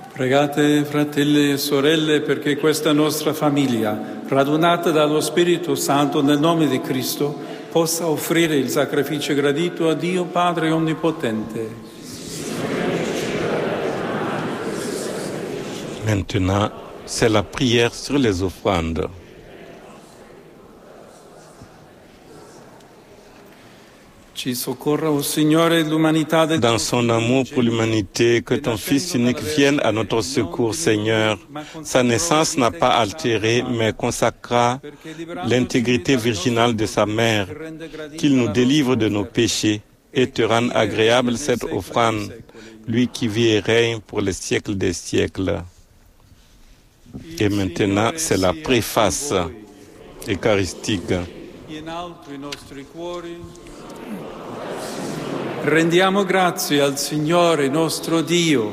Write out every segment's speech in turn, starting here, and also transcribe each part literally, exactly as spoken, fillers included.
Pregate, fratelli e sorelle, perché questa nostra famiglia, radunata dallo Spirito Santo nel nome di Cristo, possa offrire il sacrificio gradito a Dio Padre Onnipotente. Maintenant, c'est la prière sur les offrandes. Dans son amour pour l'humanité, que ton Fils unique vienne à notre secours, Seigneur. Sa naissance n'a pas altéré, mais consacra l'intégrité virginale de sa mère, qu'il nous délivre de nos péchés et te rende agréable cette offrande, lui qui vit et règne pour les siècles des siècles. Et maintenant, c'est la préface eucharistique. Rendiamo grazie al Signore nostro Dio.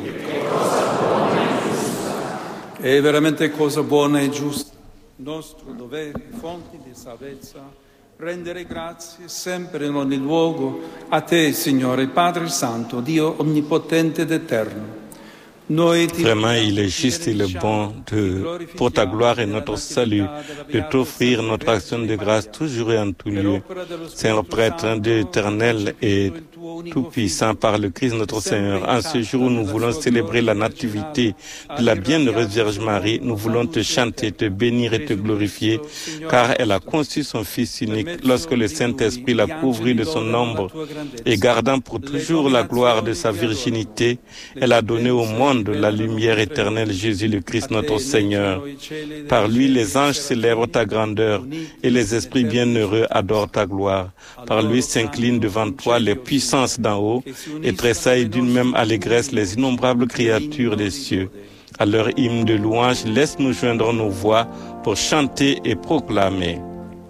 È veramente cosa buona e giusta, nostro dovere, fonte di salvezza, rendere grazie sempre in ogni luogo a Te, Signore, Padre Santo, Dio onnipotente ed eterno. Vraiment, il est juste et le bon de, pour ta gloire et notre salut, de t'offrir notre action de grâce toujours et en tout lieu. Seigneur prêtre, Dieu éternel et tout-puissant par le Christ notre Seigneur, en ce jour où nous voulons célébrer la nativité de la bienheureuse Vierge Marie, nous voulons te chanter, te bénir et te glorifier, car elle a conçu son Fils unique lorsque le Saint-Esprit l'a couvri de son ombre et gardant pour toujours la gloire de sa virginité, elle a donné au monde de la lumière éternelle, Jésus le Christ notre Seigneur. Par lui, les anges célèbrent ta grandeur et les esprits bienheureux adorent ta gloire. Par lui s'inclinent devant toi les puissances d'en haut et tressaillent d'une même allégresse les innombrables créatures des cieux. À leur hymne de louange, laisse-nous joindre nos voix pour chanter et proclamer.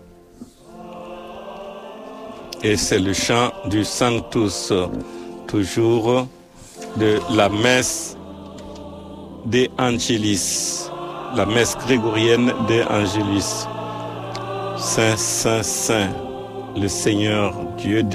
Et c'est le chant du Sanctus, toujours de la messe de Angelis, la messe grégorienne de Angelis. Saint, Saint, Saint, le Seigneur Dieu de